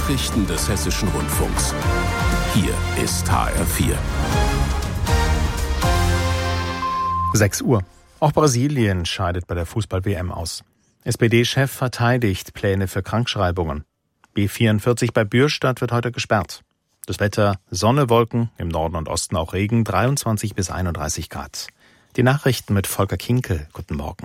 Nachrichten des Hessischen Rundfunks. Hier ist HR4. 6 Uhr. Auch Brasilien scheidet bei der Fußball-WM aus. SPD-Chef verteidigt Pläne für Krankschreibungen. B44 bei Bürstadt wird heute gesperrt. Das Wetter: Sonne, Wolken, im Norden und Osten auch Regen, 23 bis 31 Grad. Die Nachrichten mit Volker Kinkel. Guten Morgen.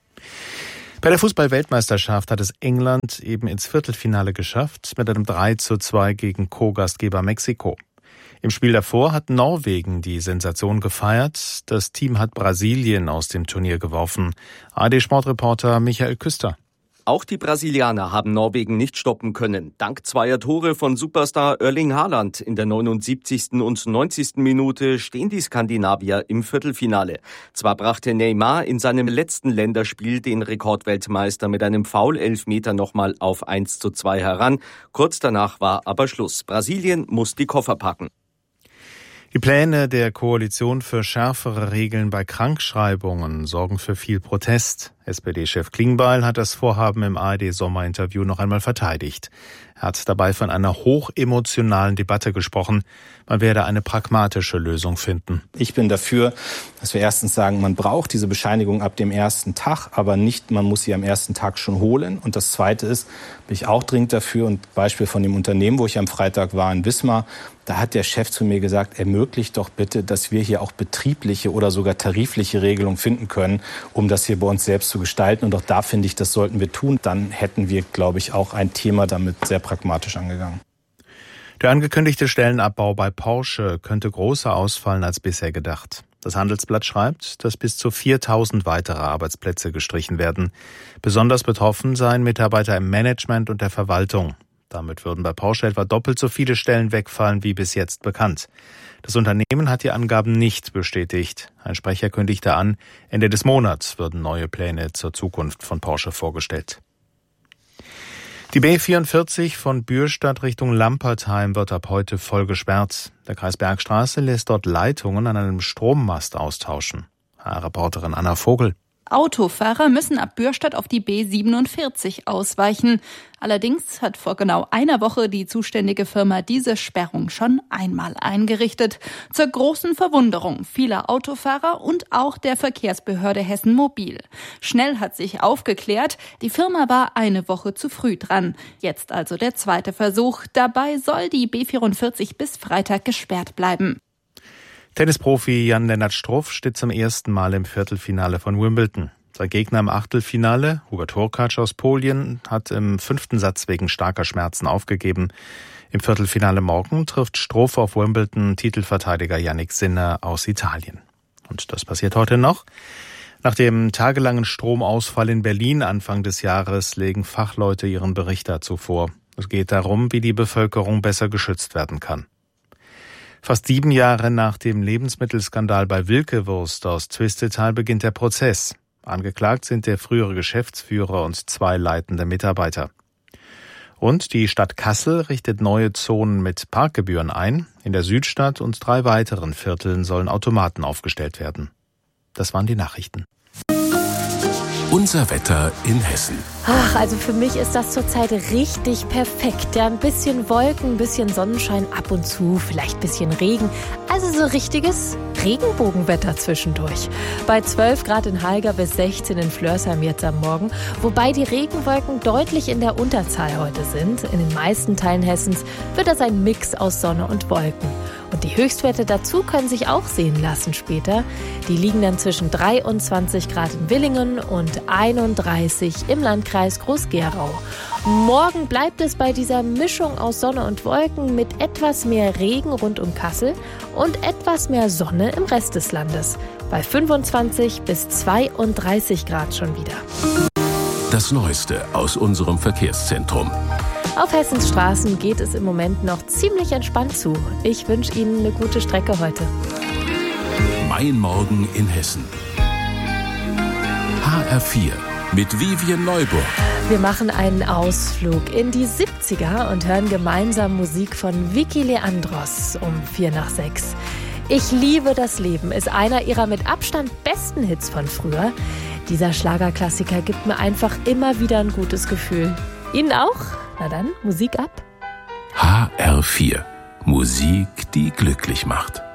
Bei der Fußball-Weltmeisterschaft hat es England eben ins Viertelfinale geschafft, mit einem 3:2 gegen Co-Gastgeber Mexiko. Im Spiel davor hat Norwegen die Sensation gefeiert. Das Team hat Brasilien aus dem Turnier geworfen. ARD-Sportreporter Michael Küster. Auch die Brasilianer haben Norwegen nicht stoppen können. Dank zweier Tore von Superstar Erling Haaland in der 79. und 90. Minute stehen die Skandinavier im Viertelfinale. Zwar brachte Neymar in seinem letzten Länderspiel den Rekordweltmeister mit einem Foul-Elfmeter nochmal auf 1:2 heran. Kurz danach war aber Schluss. Brasilien muss die Koffer packen. Die Pläne der Koalition für schärfere Regeln bei Krankschreibungen sorgen für viel Protest. SPD-Chef Klingbeil hat das Vorhaben im ARD-Sommerinterview noch einmal verteidigt. Er hat dabei von einer hochemotionalen Debatte gesprochen. Man werde eine pragmatische Lösung finden. Ich bin dafür, dass wir erstens sagen, man braucht diese Bescheinigung ab dem ersten Tag, aber nicht, man muss sie am ersten Tag schon holen. Und das Zweite ist, bin ich auch dringend dafür, und Beispiel von dem Unternehmen, wo ich am Freitag war in Wismar, da hat der Chef zu mir gesagt, ermöglicht doch bitte, dass wir hier auch betriebliche oder sogar tarifliche Regelungen finden können, um das hier bei uns selbst zu gestalten. Und auch da finde ich, das sollten wir tun. Dann hätten wir, glaube ich, auch ein Thema damit sehr pragmatisch angegangen. Der angekündigte Stellenabbau bei Porsche könnte größer ausfallen als bisher gedacht. Das Handelsblatt schreibt, dass bis zu 4.000 weitere Arbeitsplätze gestrichen werden. Besonders betroffen seien Mitarbeiter im Management und der Verwaltung. Damit würden bei Porsche etwa doppelt so viele Stellen wegfallen wie bis jetzt bekannt. Das Unternehmen hat die Angaben nicht bestätigt. Ein Sprecher kündigte an, Ende des Monats würden neue Pläne zur Zukunft von Porsche vorgestellt. Die B44 von Bürstadt Richtung Lampertheim wird ab heute voll gesperrt. Der Kreis Bergstraße lässt dort Leitungen an einem Strommast austauschen. HR-Reporterin Anna Vogel. Autofahrer müssen ab Bürstadt auf die B47 ausweichen. Allerdings hat vor genau einer Woche die zuständige Firma diese Sperrung schon einmal eingerichtet. Zur großen Verwunderung vieler Autofahrer und auch der Verkehrsbehörde Hessen Mobil. Schnell hat sich aufgeklärt, die Firma war eine Woche zu früh dran. Jetzt also der zweite Versuch. Dabei soll die B44 bis Freitag gesperrt bleiben. Tennisprofi Jan-Lennart Struff steht zum ersten Mal im Viertelfinale von Wimbledon. Sein Gegner im Achtelfinale, Hubert Hurkacz aus Polen, hat im 5. Satz wegen starker Schmerzen aufgegeben. Im Viertelfinale morgen trifft Struff auf Wimbledon-Titelverteidiger Jannik Sinner aus Italien. Und das passiert heute noch. Nach dem tagelangen Stromausfall in Berlin Anfang des Jahres legen Fachleute ihren Bericht dazu vor. Es geht darum, wie die Bevölkerung besser geschützt werden kann. Fast 7 Jahre nach dem Lebensmittelskandal bei Wilke-Wurst aus Twistetal beginnt der Prozess. Angeklagt sind der frühere Geschäftsführer und 2 leitende Mitarbeiter. Und die Stadt Kassel richtet neue Zonen mit Parkgebühren ein. In der Südstadt und 3 weiteren Vierteln sollen Automaten aufgestellt werden. Das waren die Nachrichten. Unser Wetter in Hessen. Ach, also für mich ist das zurzeit richtig perfekt. Ja, ein bisschen Wolken, ein bisschen Sonnenschein ab und zu, vielleicht ein bisschen Regen. Also so richtiges Regenbogenwetter zwischendurch. Bei 12 Grad in Halger bis 16 in Flörsheim jetzt am Morgen. Wobei die Regenwolken deutlich in der Unterzahl heute sind. In den meisten Teilen Hessens wird das ein Mix aus Sonne und Wolken. Und die Höchstwerte dazu können sich auch sehen lassen später. Die liegen dann zwischen 23 Grad in Willingen und 31 im Landkreis Groß-Gerau. Morgen bleibt es bei dieser Mischung aus Sonne und Wolken mit etwas mehr Regen rund um Kassel und etwas mehr Sonne im Rest des Landes. Bei 25 bis 32 Grad schon wieder. Das Neueste aus unserem Verkehrszentrum. Auf Hessens Straßen geht es im Moment noch ziemlich entspannt zu. Ich wünsche Ihnen eine gute Strecke heute. Mein Morgen in Hessen. HR4 mit Vivian Neuburg. Wir machen einen Ausflug in die 70er und hören gemeinsam Musik von Vicky Leandros um 5:45. Ich liebe das Leben ist einer ihrer mit Abstand besten Hits von früher. Dieser Schlagerklassiker gibt mir einfach immer wieder ein gutes Gefühl. Ihnen auch? Na dann, Musik ab. HR4. Musik, die glücklich macht.